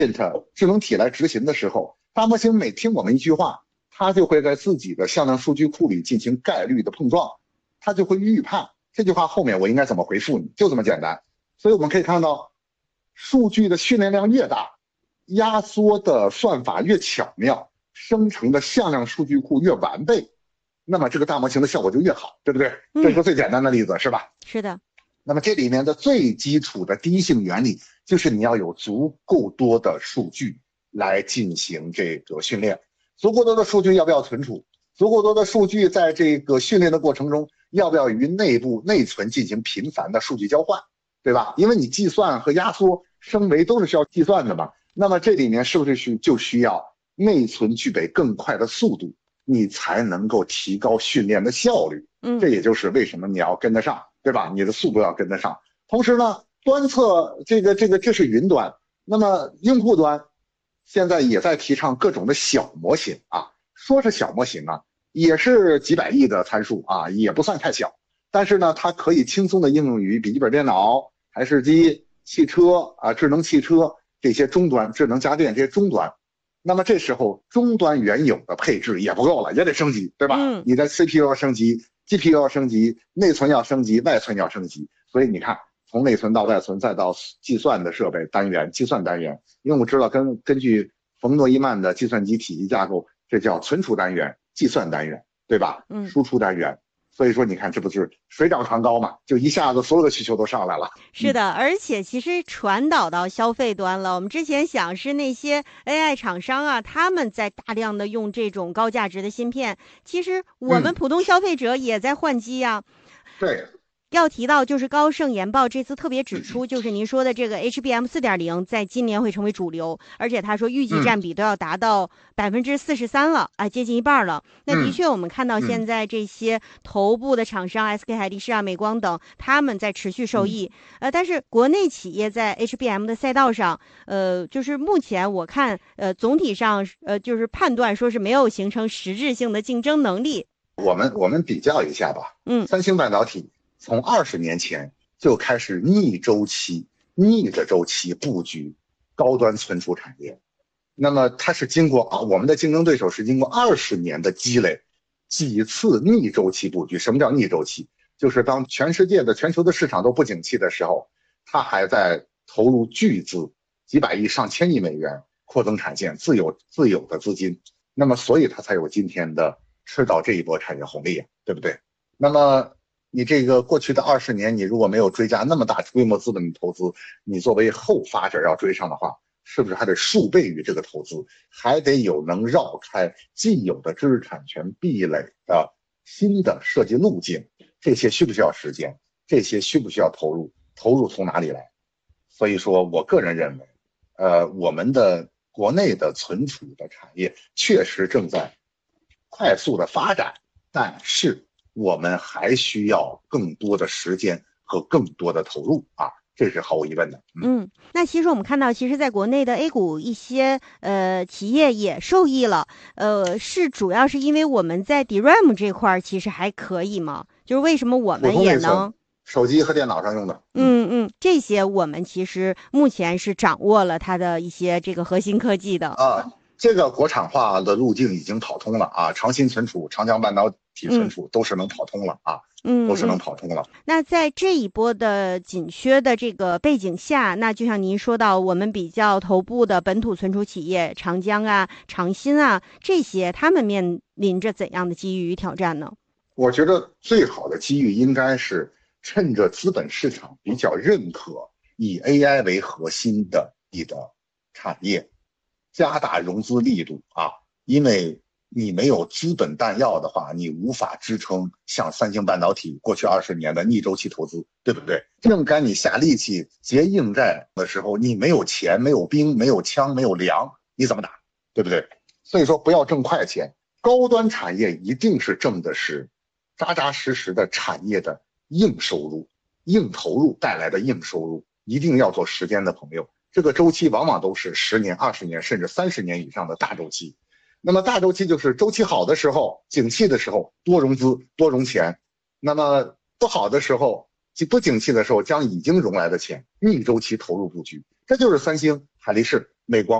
智能体来执行的时候，大模型每听我们一句话，它就会在自己的向量数据库里进行概率的碰撞，它就会预判这句话后面我应该怎么回复你，就这么简单。所以我们可以看到，数据的训练量越大，压缩的算法越巧妙，生成的向量数据库越完备，那么这个大模型的效果就越好，对不对？这是个最简单的例子，是吧？ 是的。 那么这里面的最基础的第一性原理，就是你要有足够多的数据来进行这个训练。足够多的数据要不要存储？足够多的数据在这个训练的过程中，要不要与内存进行频繁的数据交换，对吧？因为你计算和压缩、升维都是需要计算的嘛。那么这里面是不是就需要内存具备更快的速度，你才能够提高训练的效率？这也就是为什么你要跟得上，对吧？你的速度要跟得上。同时呢，端侧这是云端，那么用户端现在也在提倡各种的小模型啊，说是小模型啊，也是几百亿的参数啊，也不算太小。但是呢，它可以轻松的应用于笔记本电脑、台式机、汽车啊、智能汽车这些终端、智能家电这些终端。那么这时候终端原有的配置也不够了，也得升级，对吧？你的 CPU 要升级， GPU 要升级，内存要升级，外存要升级。所以你看，从内存到外存再到计算的设备单元、计算单元，因为我知道根据冯诺依曼的计算机体系架构，这叫存储单元、计算单元，对吧？输出单元。所以说你看这不是水涨船高嘛，就一下子所有的需求都上来了。 是的，而且其实传导到消费端了。我们之前想是那些 AI 厂商啊，他们在大量的用这种高价值的芯片，其实我们普通消费者也在换机呀。 对。 要提到就是高盛研报这次特别指出，就是您说的这个 HBM 4.0在今年会成为主流，而且他说预计占比都要达到43%了啊，接近一半了。那的确我们看到现在这些头部的厂商 SK 海力士啊、美光等，他们在持续受益。但是国内企业在 HBM 的赛道上，就是目前我看总体上就是判断说是没有形成实质性的竞争能力。 我们比较一下吧。三星半导体从20年前就开始逆着周期布局高端存储产业，那么它是经过我们的竞争对手是经过20年的积累，几次逆周期布局。什么叫逆周期？就是当全球的市场都不景气的时候，它还在投入巨资几百亿上千亿美元扩增产线，自有的资金，那么所以它才有今天的吃到这一波产业红利，对不对？那么你这个过去的20年，你如果没有追加那么大规模资本的投资，你作为后发者要追上的话，是不是还得数倍于这个投资，还得有能绕开既有的知识产权壁垒的新的设计路径？这些需不需要时间？这些需不需要投入？投入从哪里来？所以说我个人认为，我们的国内的存储的产业确实正在快速的发展，但是我们还需要更多的时间和更多的投入啊，这是毫无疑问的。 那其实我们看到，其实在国内的 A 股一些企业也受益了，是主要是因为我们在 DRAM 这块其实还可以吗？就是为什么我们也能手机和电脑上用的， 这些我们其实目前是掌握了它的一些这个核心科技的啊。这个国产化的路径已经跑通了啊，长鑫存储、长江半导体存储都是能跑通了啊，都是能跑通了。 那在这一波的紧缺的这个背景下，那就像您说到，我们比较头部的本土存储企业长江啊、长鑫啊这些，他们面临着怎样的机遇与挑战呢？ 我觉得最好的机遇应该是趁着资本市场比较认可以 AI 为核心的你的产业，加大融资力度啊，因为你没有资本弹药的话，你无法支撑像三星半导体过去20年的逆周期投资，对不对？正该你下力气结硬债的时候，你没有钱、没有兵、没有枪、没有粮，你怎么打？对不对？所以说不要挣快钱，高端产业一定是挣的是扎扎实实的产业的硬收入、硬投入带来的硬收入，一定要做时间的朋友。这个周期往往都是10年、20年甚至30年以上的大周期。那么大周期就是周期好的时候、景气的时候多融资、多融钱，那么不好的时候、不景气的时候将已经融来的钱逆周期投入布局。这就是三星、海力士美光。